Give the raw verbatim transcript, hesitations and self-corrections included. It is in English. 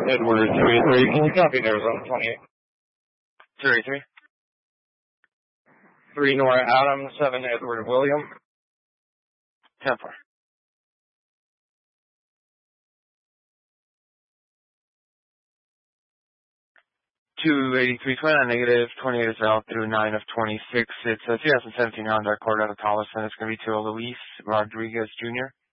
Edward two eighty-three. Can you copy Arizona twenty-eight? two eighty-three. three Nora Adam, seven Edward William. ten four. two eighty-three, twenty-nine negative, twenty-eight is out through nine of twenty-six. It's a two thousand seventeen Honda Accord out of Tolleson. It's going to be to Luis Rodriguez Junior